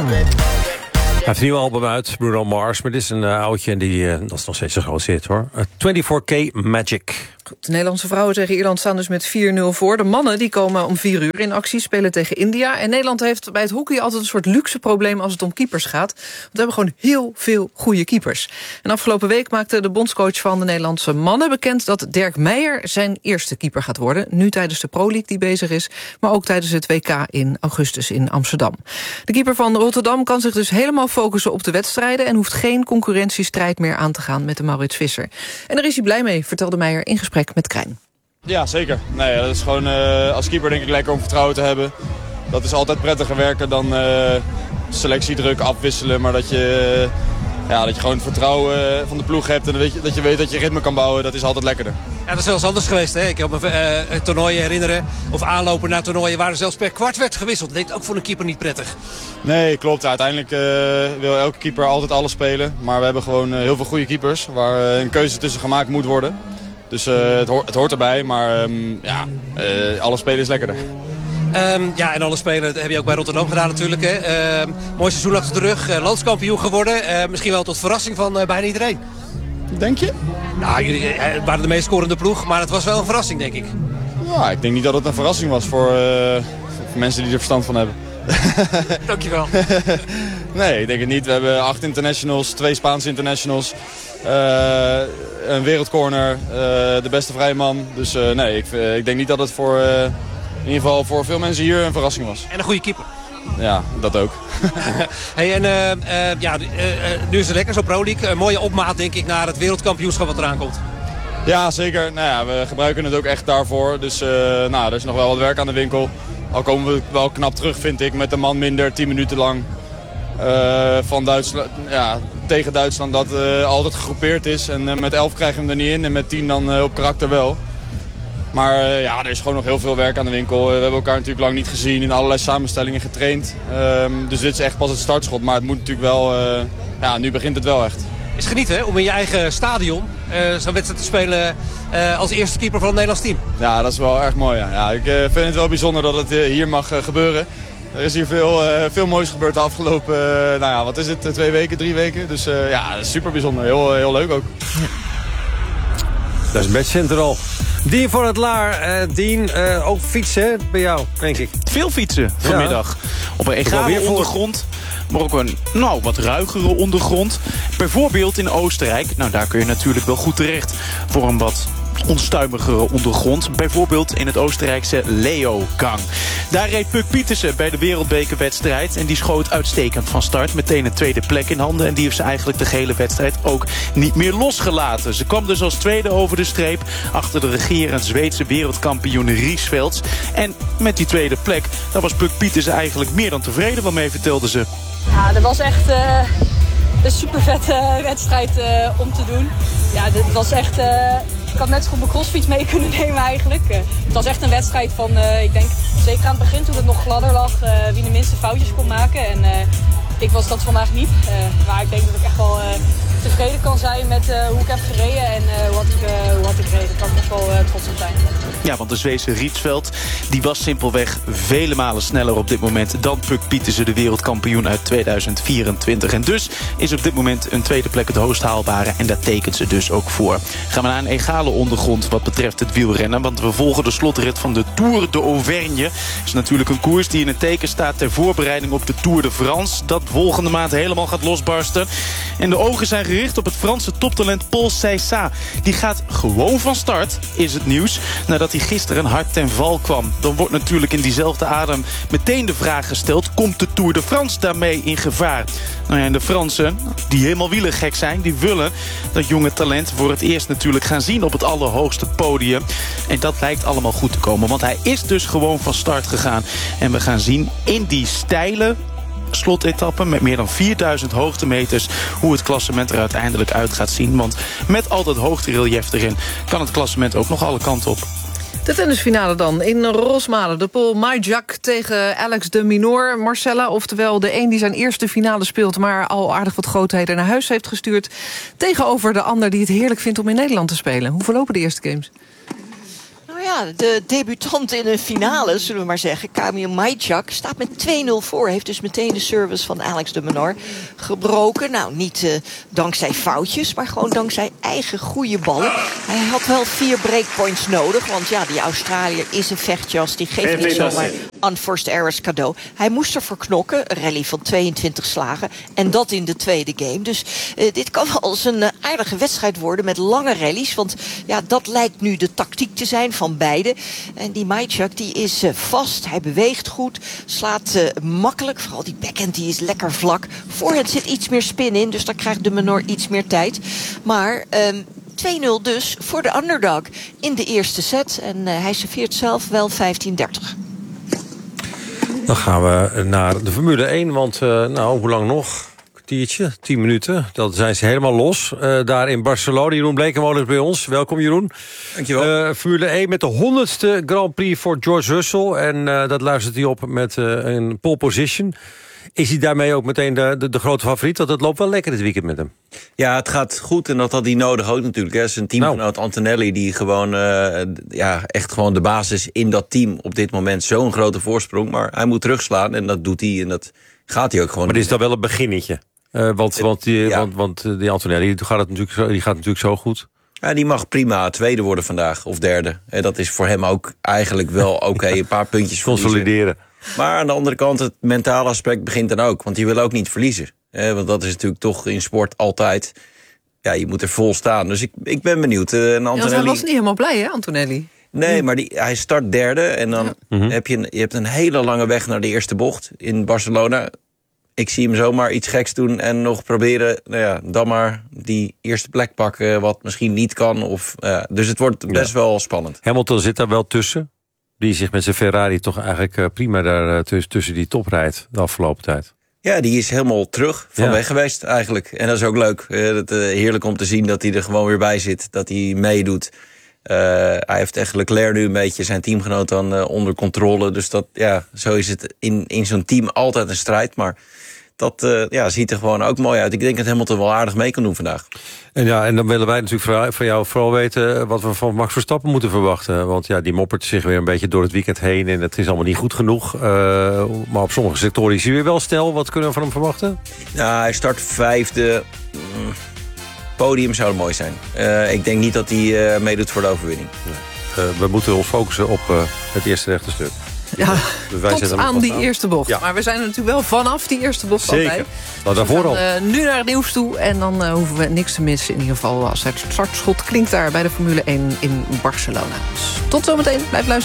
Hij heeft een nieuw album uit, Bruno Mars. Maar dit is een oudje en dat is nog steeds een groot hit, hoor. 24K Magic. De Nederlandse vrouwen tegen Ierland staan dus met 4-0 voor. De mannen die komen om 4 uur in actie, spelen tegen India. En Nederland heeft bij het hockey altijd een soort luxe probleem als het om keepers gaat. Want we hebben gewoon heel veel goede keepers. En afgelopen week maakte de bondscoach van de Nederlandse mannen bekend dat Dirk Meijer zijn eerste keeper gaat worden. Nu tijdens de Pro League die bezig is, maar ook tijdens het WK in augustus in Amsterdam. De keeper van Rotterdam kan zich dus helemaal focussen op de wedstrijden en hoeft geen concurrentiestrijd meer aan te gaan met de Maurits Visser. En daar is hij blij mee, vertelde Meijer in gesprek met Krijn. Ja, zeker. Nee, dat is gewoon als keeper denk ik lekker om vertrouwen te hebben. Dat is altijd prettiger werken dan selectiedruk afwisselen. Maar dat je gewoon het vertrouwen van de ploeg hebt en dat je weet dat je ritme kan bouwen. Dat is altijd lekkerder. Ja, dat is wel eens anders geweest. Hè? Ik kan me toernooien herinneren. Of aanlopen naar toernooien waar er zelfs per kwart werd gewisseld. Dat leek ook voor een keeper niet prettig. Nee, klopt. Uiteindelijk wil elke keeper altijd alles spelen. Maar we hebben gewoon heel veel goede keepers waar een keuze tussen gemaakt moet worden. Dus het hoort erbij, maar alle spelen is lekkerder. En alle spelen heb je ook bij Rotterdam gedaan natuurlijk. Hè. Mooi seizoen achter de rug, landskampioen geworden. Misschien wel tot verrassing van bijna iedereen. Denk je? Nou, jullie waren de meest scorende ploeg, maar het was wel een verrassing, denk ik. Ja, ik denk niet dat het een verrassing was voor mensen die er verstand van hebben. Dankjewel. Nee, ik denk het niet. We hebben 8 internationals, 2 Spaanse internationals. Een wereldcorner, de beste vrije man. Dus nee, ik denk niet dat het in ieder geval voor veel mensen hier een verrassing was. En een goede keeper. Ja, dat ook. Hey, nu is het lekker, zo Pro League. Een mooie opmaat, denk ik, naar het wereldkampioenschap wat eraan komt. Ja, zeker. Nou ja, we gebruiken het ook echt daarvoor. Dus er is nog wel wat werk aan de winkel. Al komen we wel knap terug, vind ik, met een man minder, 10 minuten lang. Van Duitsland, tegen Duitsland dat altijd gegroepeerd is. En met 11 krijgen we hem er niet in en met 10 dan op karakter wel. Maar er is gewoon nog heel veel werk aan de winkel. We hebben elkaar natuurlijk lang niet gezien, in allerlei samenstellingen getraind. Dus dit is echt pas het startschot, maar het moet natuurlijk wel, nu begint het wel echt. Is genieten, hè, om in je eigen stadion zo'n wedstrijd te spelen als eerste keeper van het Nederlands team. Ja, dat is wel erg mooi. Ja. Ik vind het wel bijzonder dat het hier mag gebeuren. Er is hier veel moois gebeurd de afgelopen, wat is het, 2 weken, 3 weken. Dus super bijzonder. Heel leuk ook. Dat is best centraal. Dien van het Laar, Dien, ook fietsen bij jou, denk ik. Veel fietsen vanmiddag. Op een egale ondergrond, maar ook een wat ruigere ondergrond. Bijvoorbeeld in Oostenrijk. Nou, daar kun je natuurlijk wel goed terecht voor een wat onstuimigere ondergrond. Bijvoorbeeld in het Oostenrijkse Leogang. Daar reed Puk Pietersen bij de wereldbekerwedstrijd. En die schoot uitstekend van start. Meteen een tweede plek in handen. En die heeft ze eigenlijk de gehele wedstrijd ook niet meer losgelaten. Ze kwam dus als tweede over de streep. Achter de regerend Zweedse wereldkampioen Riesvelds. En met die tweede plek, daar was Puk Pietersen eigenlijk meer dan tevreden wel mee, vertelde ze. Ja, dat was echt een super vette wedstrijd om te doen. Ja, dit was echt... Ik had net zo goed mijn crossfiets mee kunnen nemen eigenlijk. Het was echt een wedstrijd van, ik denk, zeker aan het begin toen het nog gladder lag, wie de minste foutjes kon maken. En ik was dat vandaag niet. Maar ik denk dat ik echt wel tevreden kan zijn met hoe ik heb gereden en hoe had ik gereden. Daar kan ik echt wel trots op zijn. Ja, want de Zweedse Rietsveld die was simpelweg vele malen sneller op dit moment dan Puk Pietersen, de wereldkampioen uit 2024. En dus is op dit moment een tweede plek het hoogst haalbare. En daar tekent ze dus ook voor. Gaan we naar een egale ondergrond wat betreft het wielrennen. Want we volgen de slotrit van de Tour de Auvergne. Dat is natuurlijk een koers die in het teken staat ter voorbereiding op de Tour de France. Dat volgende maand helemaal gaat losbarsten. En de ogen zijn gericht op het Franse toptalent Paul Cézat. Die gaat gewoon van start, is het nieuws, nadat hij gisteren hard ten val kwam. Dan wordt natuurlijk in diezelfde adem meteen de vraag gesteld: komt de Tour de France daarmee in gevaar? Nou ja, en de Fransen, die helemaal wielergek zijn, die willen dat jonge talent voor het eerst natuurlijk gaan zien op het allerhoogste podium. En dat lijkt allemaal goed te komen, want hij is dus gewoon van start gegaan. En we gaan zien in die steile slotetappe met meer dan 4000 hoogtemeters hoe het klassement er uiteindelijk uit gaat zien. Want met al dat hoogterelief erin kan het klassement ook nog alle kanten op. De tennisfinale dan in Rosmalen. De Pool Majak tegen Alex de Minaur. Marcella, oftewel de een die zijn eerste finale speelt, maar al aardig wat grootheden naar huis heeft gestuurd, tegenover de ander die het heerlijk vindt om in Nederland te spelen. Hoe verlopen de eerste games? Nou ja, de debutant in een finale, zullen we maar zeggen, Kamil Majchak, staat met 2-0 voor. Heeft dus meteen de service van Alex de Minaur gebroken. Nou, niet dankzij foutjes, maar gewoon dankzij eigen goede ballen. Hij had wel 4 breakpoints nodig, want ja, die Australiër is een vechtjas. Die geeft niet zomaar unforced errors cadeau. Hij moest ervoor knokken, een rally van 22 slagen. En dat in de tweede game. Dus dit kan wel eens een aardige wedstrijd worden met lange rallies. Want ja, dat lijkt nu de tactiek te zijn van beide. En die Majchak die is vast, hij beweegt goed, slaat makkelijk. Vooral die backhand die is lekker vlak. Voorhand zit iets meer spin in, dus daar krijgt de Minaur iets meer tijd. Maar 2-0 dus voor de underdog in de eerste set. En hij serveert zelf wel 15-30. Dan gaan we naar de Formule 1, want hoe lang nog? Kwartiertje, 10 minuten. Dan zijn ze helemaal los. Daar in Barcelona. Jeroen Blekemolen is bij ons. Welkom, Jeroen. Dankjewel. Formule 1 met de 100ste Grand Prix voor George Russell. En dat luistert hij op met een pole position. Is hij daarmee ook meteen de grote favoriet? Want het loopt wel lekker dit weekend met hem. Ja, het gaat goed en dat had hij nodig ook natuurlijk. Hè. Zijn teamgenoot Antonelli die gewoon echt gewoon de basis in dat team op dit moment. Zo'n grote voorsprong. Maar hij moet terugslaan en dat doet hij en dat gaat hij ook gewoon. Maar dit is dan wel een beginnetje. Want die Antonelli die gaat natuurlijk zo goed. Ja, die mag prima tweede worden vandaag of derde. Dat is voor hem ook eigenlijk wel oké. Een paar puntjes consolideren. Maar aan de andere kant, het mentale aspect begint dan ook. Want je wil ook niet verliezen. Want dat is natuurlijk toch in sport altijd. Ja, je moet er vol staan. Dus ik ben benieuwd. Antonelli... hij was niet helemaal blij, hè, Antonelli? Nee, maar hij start derde. En dan heb je hebt een hele lange weg naar de eerste bocht in Barcelona. Ik zie hem zomaar iets geks doen en nog proberen... dan maar die eerste plek pakken wat misschien niet kan. Dus het wordt best wel spannend. Hamilton zit daar wel tussen. Die zich met zijn Ferrari toch eigenlijk prima daar tussen die top rijdt de afgelopen tijd. Ja, die is helemaal terug van weg geweest eigenlijk. En dat is ook leuk. Heerlijk om te zien dat hij er gewoon weer bij zit. Dat hij meedoet. Hij heeft echt Leclerc nu een beetje zijn teamgenoot dan onder controle. Dus zo is het in zo'n team altijd een strijd. Maar dat ziet er gewoon ook mooi uit. Ik denk dat Hamilton wel aardig mee kan doen vandaag. En dan willen wij natuurlijk van jou vooral weten wat we van Max Verstappen moeten verwachten. Want die moppert zich weer een beetje door het weekend heen. En het is allemaal niet goed genoeg. Maar op sommige sectoren is hij weer wel snel. Wat kunnen we van hem verwachten? Ja, hij start 5e. Podium zou mooi zijn. Ik denk niet dat hij meedoet voor de overwinning. We moeten ons focussen op het eerste rechte stuk. Ja, tot aan die eerste bocht. Ja. Maar we zijn er natuurlijk wel vanaf die eerste bocht Zeker. altijd. Nou, daarvoor al. Nu naar het nieuws toe en dan hoeven we niks te missen. In ieder geval als het startschot klinkt daar bij de Formule 1 in Barcelona. Dus tot zometeen, blijf luisteren.